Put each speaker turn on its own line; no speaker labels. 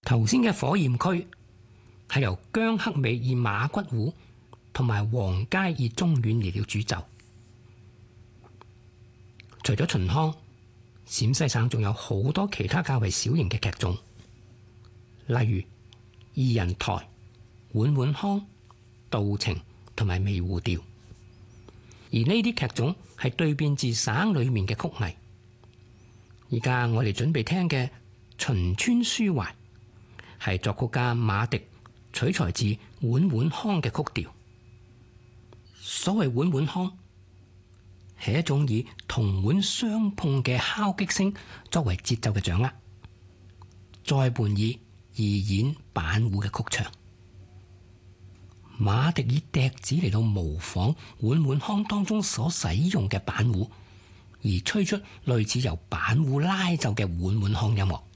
頭先嘅火焰區係由姜克美以馬骨胡同埋黃佳以中阮嚟了主奏。除咗秦腔，陝西省仲有好多其他較為小型嘅劇種，例如二人台、碗碗腔、道情同埋微胡調。而呢啲劇種係對變自省裏面嘅曲藝。而家我哋準備聽嘅《秦川抒懷》係作曲家馬迪取材自碗碗腔嘅曲調。所謂碗碗腔係一種以銅碗相碰嘅敲擊聲作為節奏嘅掌握，再伴以二弦板胡嘅曲唱。馬迪以笛子嚟到模仿碗碗腔當中所使用嘅板胡，而吹出類似由板胡拉奏嘅碗碗腔音樂。